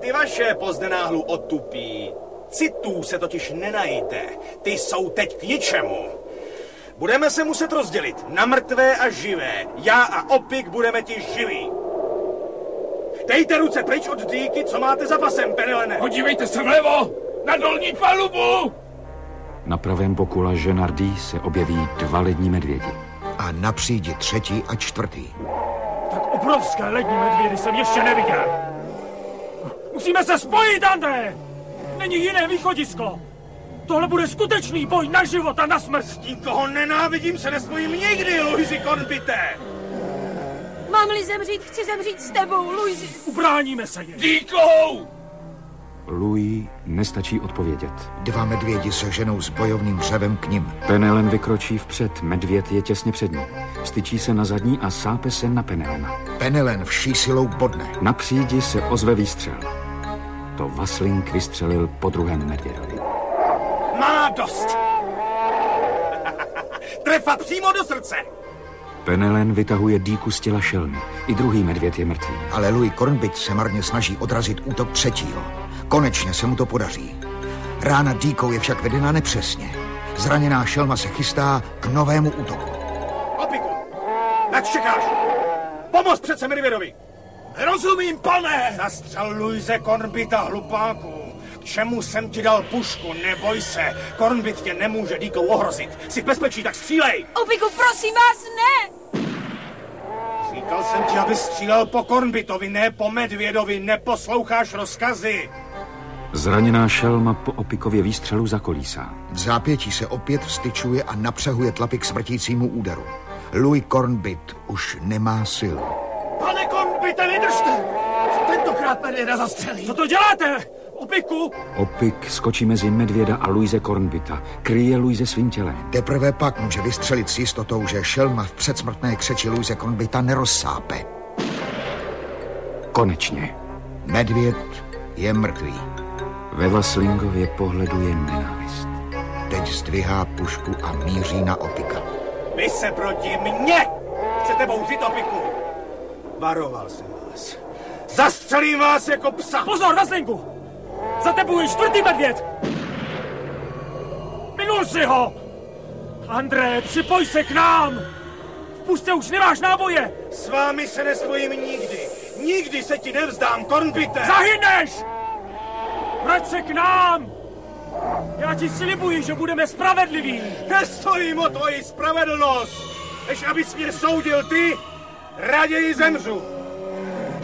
ty vaše pozdenáhlu otupí. Citů se totiž nenajde. Ty jsou teď k ničemu. Budeme se muset rozdělit na mrtvé a živé. Já a Opik budeme ti živí. Dejte ruce pryč od dýky, co máte za pasem, Penelene. Podívejte se vlevo, na dolní palubu. Na pravém boku laže Nardí se objeví 2 lední medvědi. A na přídi 3. a 4. Tak obrovské lední medvědy jsem ještě neviděl. Musíme se spojit, André! Není jiné východisko. Tohle bude skutečný boj na život a na smrt. Nikoho nenávidím, se nespojím nikdy, Louisi Cornbite. Mám-li zemřít, chci zemřít s tebou, Louisi. Ubráníme se jim. Díkou! Louis nestačí odpovědět. 2 medvědi se ženou s bojovným řevem k nim. Penelen vykročí vpřed, medvěd je těsně před ním. Styčí se na zadní a sápe se na Penelena. Penelen vší silou bodne. Na přídi se ozve výstřel. To Vasling vystřelil po druhém medvědovi. Má dost! Trefa přímo do srdce! Penelen vytahuje dýku z těla šelmy. I druhý medvěd je mrtvý. Ale Louis Cornbit se marně snaží odrazit útok 3. Konečně se mu to podaří. Rána dýkou je však vedena nepřesně. Zraněná šelma se chystá k novému útoku. Opiku, jak čekáš? Pomoz přece medvědovi! Rozumím, pane! Zastřel Louise Cornbita, hlupáku. K čemu jsem ti dal pušku? Neboj se. Cornbit tě nemůže dýkou ohrozit. Jsi v bezpečí, tak střílej! Opiku, prosím vás, ne! Říkal jsem ti, aby střílel po Cornbitovi, ne po medvědovi. Neposloucháš rozkazy. Zraněná šelma po Opikově výstřelu zakolísá. V zápětí se opět vstyčuje a napřehuje tlapy k smrtícímu úderu. Louis Cornbit už nemá sil. Pane Cornbite, vydržte! Tentokrát medvěda zastřelí. Co to děláte? Opiku! Opik skočí mezi medvěda a Louise Cornbita. Kryje Louise svým tělem. Teprve pak může vystřelit s jistotou, že šelma v předsmrtné křeči Louise Cornbita nerozsápe. Konečně. Medvěd je mrtvý. Ve Vaslingově pohledu je nenávist. Teď zdvihá pušku a míří na Opika. Vy se proti mně! Chcete bouřit, Opiku? Varoval jsem vás. Zastřelím vás jako psa! Pozor, Vaslingu! Za tebou je 4. medvěd! Minul si ho! André, připoj se k nám! V pušce už nemáš náboje! S vámi se nespojím nikdy! Nikdy se ti nevzdám, Cornbite! Zahyneš! Vrať se k nám! Já ti slibuji, že budeme spravedliví! Nestojím o tvoji spravedlnost! Než abys mě soudil ty, raději zemřu!